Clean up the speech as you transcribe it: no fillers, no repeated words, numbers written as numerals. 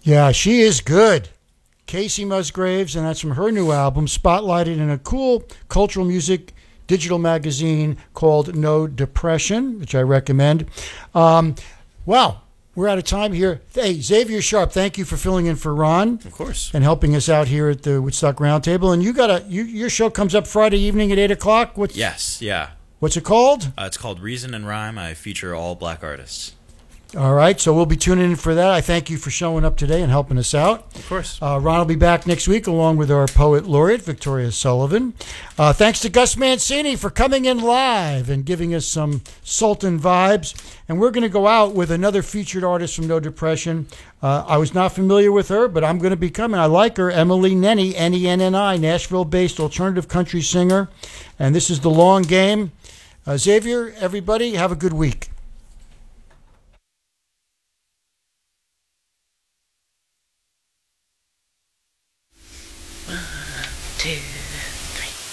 Yeah, she is good. Casey Musgraves, and that's from her new album, spotlighted in a cool cultural music digital magazine called No Depression, which I recommend. Wow, we're out of time here. Hey, Xavier Sharp, thank you for filling in for Ron. Of course. And helping us out here at the Woodstock Roundtable. And your show comes up Friday evening at 8 o'clock? Yes, yeah. What's it called? It's called Reason and Rhyme. I feature all black artists. All right, so we'll be tuning in for that. I thank you for showing up today and helping us out. Of course. Ron will be back next week along with our poet laureate, Victoria Sullivan. Thanks to Gus Mancini for coming in live and giving us some Sultan vibes. And we're going to go out with another featured artist from No Depression. I was not familiar with her, but I'm going to be coming. I like her, Emily Nenni, Nenni, Nashville-based alternative country singer. And this is The Long Game. Xavier, everybody, have a good week. Two.